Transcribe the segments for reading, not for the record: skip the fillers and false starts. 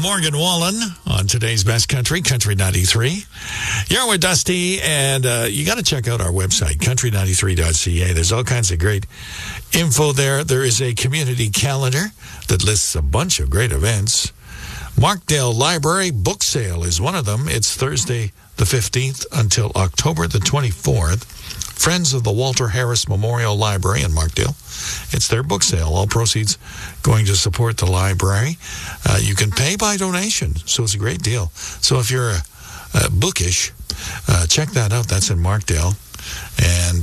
Morgan Wallen on today's Best Country, Country 93. You're with Dusty, and you got to check out our website, country93.ca. There's all kinds of great info there. There is a community calendar that lists a bunch of great events. Markdale Library Book Sale is one of them. It's Thursday the 15th until October the 24th. Friends of the Walter Harris Memorial Library in Markdale. It's their book sale. All proceeds going to support the library. You can pay by donation, so it's a great deal. So if you're bookish, check that out. That's in Markdale. And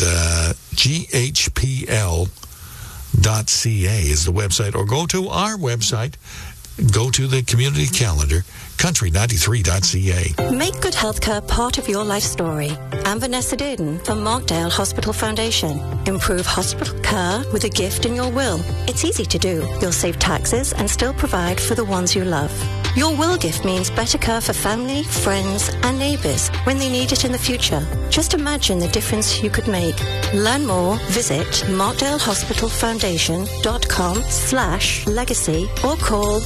ghpl.ca is the website. Or go to our website. Go to the community calendar, country93.ca. Make good healthcare part of your life story. I'm Vanessa Dearden from Markdale Hospital Foundation. Improve hospital care with a gift in your will. It's easy to do. You'll save taxes and still provide for the ones you love. Your will gift means better care for family, friends, and neighbours when they need it in the future. Just imagine the difference you could make. Learn more, visit markdalehospitalfoundation.com/legacy or call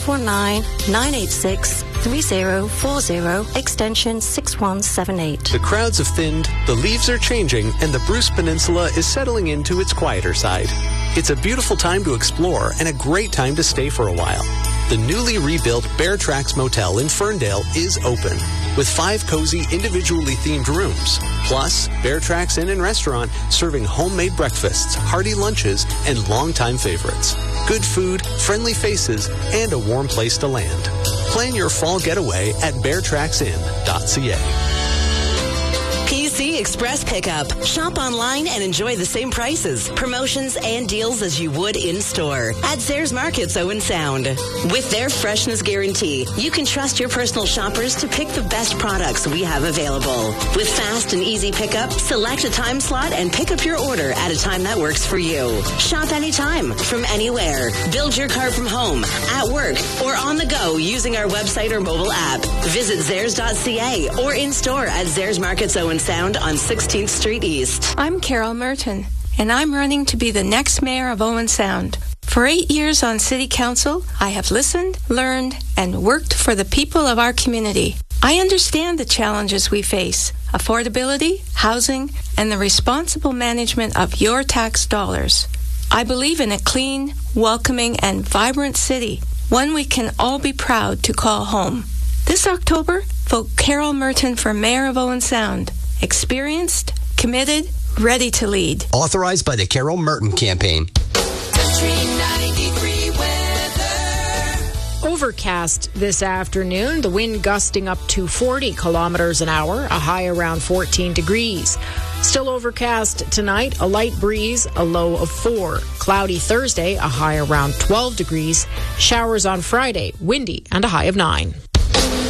519-986-3040, extension 6178. The crowds have thinned, the leaves are changing, and the Bruce Peninsula is settling into its quieter side. It's a beautiful time to explore and a great time to stay for a while. The newly rebuilt Bear Tracks Motel in Ferndale is open, with 5 cozy, individually themed rooms. Plus, Bear Tracks Inn and Restaurant serving homemade breakfasts, hearty lunches, and longtime favorites. Good food, friendly faces, and a warm place to land. Plan your fall getaway at beartracksinn.ca. PC Express Pickup. Shop online and enjoy the same prices, promotions, and deals as you would in-store at Zayres Markets Owen Sound. With their freshness guarantee, you can trust your personal shoppers to pick the best products we have available. With fast and easy pickup, select a time slot and pick up your order at a time that works for you. Shop anytime, from anywhere. Build your cart from home, at work, or on the go using our website or mobile app. Visit Zayres.ca or in-store at Zayres Markets Owen Sound on 16th Street East. I'm Carol Merton, and I'm running to be the next mayor of Owen Sound. For 8 years on City Council, I have listened, learned, and worked for the people of our community. I understand the challenges we face: affordability, housing, and the responsible management of your tax dollars. I believe in a clean, welcoming, and vibrant city, one we can all be proud to call home. This October, vote Carol Merton for Mayor of Owen Sound. Experienced, committed, ready to lead. Authorized by the Carol Merton Campaign. Country 93 weather. Overcast this afternoon. The wind gusting up to 40 kilometers an hour, a high around 14 degrees. Still overcast tonight, a light breeze, a low of 4. Cloudy Thursday, a high around 12 degrees. Showers on Friday, windy, and a high of 9.